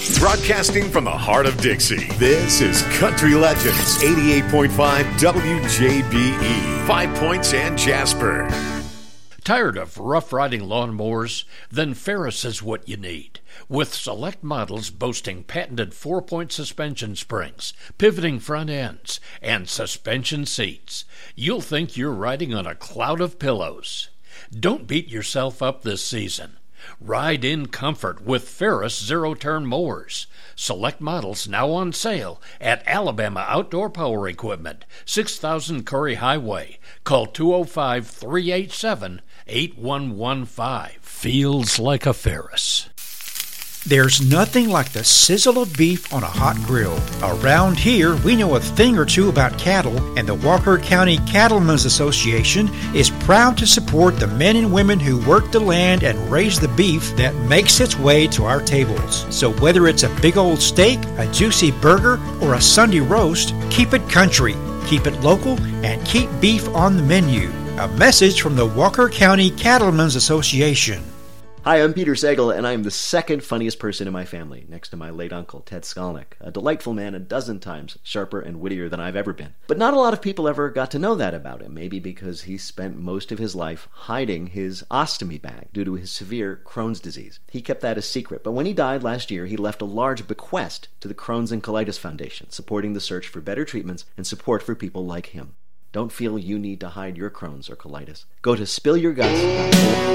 Broadcasting from the heart of Dixie, this is Country Legends 88.5 WJBE, 5 Points and Jasper. Tired of rough-riding lawnmowers? Then Ferris is what you need. With select models boasting patented 4-point suspension springs, pivoting front ends, and suspension seats, you'll think you're riding on a cloud of pillows. Don't beat yourself up this season. Ride in comfort with Ferris zero-turn mowers. Select models now on sale at Alabama Outdoor Power Equipment, 6000 Curry Highway. Call 205-387-8115. Feels like a Ferris. There's nothing like the sizzle of beef on a hot grill. Around here, we know a thing or two about cattle, and the Walker County Cattlemen's Association is proud to support the men and women who work the land and raise the beef that makes its way to our tables. So whether it's a big old steak, a juicy burger, or a Sunday roast, keep it country, keep it local, and keep beef on the menu. A message from the Walker County Cattlemen's Association. Hi, I'm Peter Sagal, and I'm the second funniest person in my family, next to my late uncle, Ted Skolnick, a delightful man a dozen times sharper and wittier than I've ever been. But not a lot of people ever got to know that about him, maybe because he spent most of his life hiding his ostomy bag due to his severe Crohn's disease. He kept that a secret, but when he died last year, he left a large bequest to the Crohn's and Colitis Foundation, supporting the search for better treatments and support for people like him. Don't feel you need to hide your Crohn's or colitis. Go to spillyourguts.org.